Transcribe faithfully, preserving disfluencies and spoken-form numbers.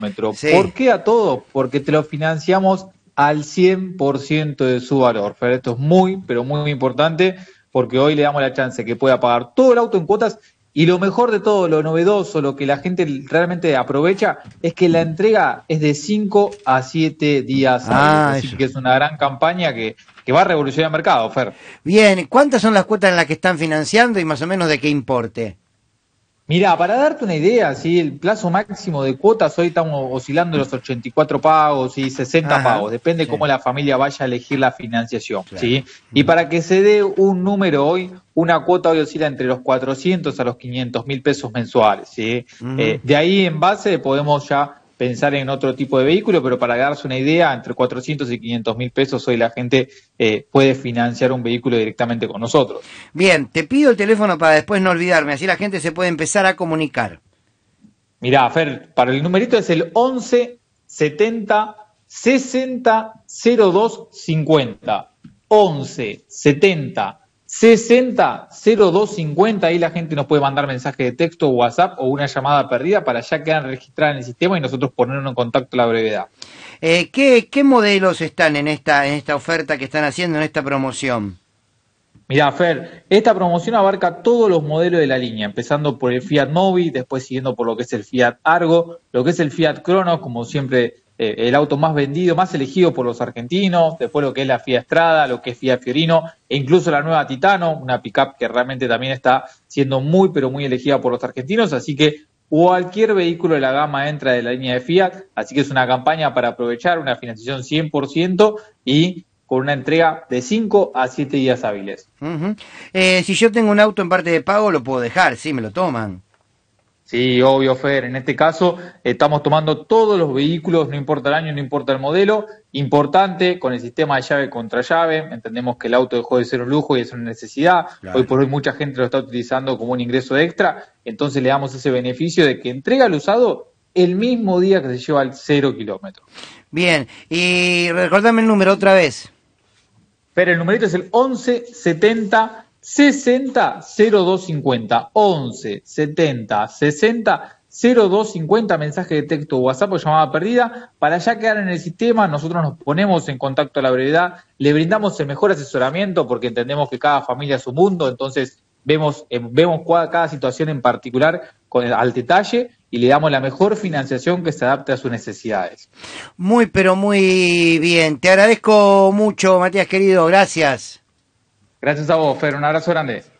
kilómetro. Sí. ¿Por qué a todo? Porque te lo financiamos al cien por ciento de su valor, Fer. Esto es muy, pero muy importante, porque hoy le damos la chance que pueda pagar todo el auto en cuotas. Y lo mejor de todo, lo novedoso, lo que la gente realmente aprovecha, es que la entrega es de cinco a siete días hábiles. Ah, Así eso. que es una gran campaña que, que va a revolucionar el mercado, Fer. Bien, ¿cuántas son las cuotas en las que están financiando y más o menos de qué importe? Mira, para darte una idea, ¿sí? El plazo máximo de cuotas hoy estamos oscilando los ochenta y cuatro pagos y sesenta Ajá, pagos, depende sí, cómo la familia vaya a elegir la financiación, claro. ¿sí? Y para que se dé un número hoy, una cuota hoy oscila entre los cuatrocientos a los quinientos mil pesos mensuales, ¿sí? Ujú. Eh, de ahí en base podemos ya pensar en otro tipo de vehículo, pero para darse una idea, entre cuatrocientos y quinientos mil pesos hoy la gente eh, puede financiar un vehículo directamente con nosotros. Bien, te pido el teléfono para después no olvidarme, así la gente se puede empezar a comunicar. Mirá, Fer, para el numerito es el once setenta sesenta cero dos cincuenta. once setenta sesenta cero dos cincuenta. Ahí la gente nos puede mandar mensaje de texto, WhatsApp o una llamada perdida para ya quedar registrada en el sistema y nosotros ponernos en contacto a la brevedad. Eh, ¿qué, ¿Qué modelos están en esta, en esta oferta que están haciendo en esta promoción? Mirá, Fer, esta promoción abarca todos los modelos de la línea, empezando por el Fiat Mobi, después siguiendo por lo que es el Fiat Argo, lo que es el Fiat Cronos, como siempre eh, el auto más vendido, más elegido por los argentinos, después lo que es la Fiat Strada, lo que es Fiat Fiorino, e incluso la nueva Titano, una pickup que realmente también está siendo muy, pero muy elegida por los argentinos, así que cualquier vehículo de la gama entra de la línea de Fiat, así que es una campaña para aprovechar una financiación cien por ciento y con una entrega de cinco a siete días hábiles. Uh-huh. Eh, si yo tengo un auto en parte de pago, lo puedo dejar, sí, me lo toman. Sí, obvio, Fer. En este caso estamos tomando todos los vehículos, no importa el año, no importa el modelo. Importante, con el sistema de llave contra llave. Entendemos que el auto dejó de ser un lujo y es una necesidad. Claro. Hoy por hoy mucha gente lo está utilizando como un ingreso extra. Entonces le damos ese beneficio de que entrega el usado el mismo día que se lleva al cero kilómetro. Bien, y recordame el número otra vez. Fer, el numerito es el once setenta sesenta cero dos cincuenta. once setenta sesenta cero dos cincuenta, mensaje de texto, WhatsApp o llamada perdida. Para ya quedar en el sistema, nosotros nos ponemos en contacto a la brevedad, le brindamos el mejor asesoramiento porque entendemos que cada familia es un mundo, entonces vemos, eh, vemos cada, cada situación en particular con el, al detalle y le damos la mejor financiación que se adapte a sus necesidades. Muy, pero muy bien. Te agradezco mucho, Matías, querido. Gracias. Gracias a vos, Fer. Un abrazo grande.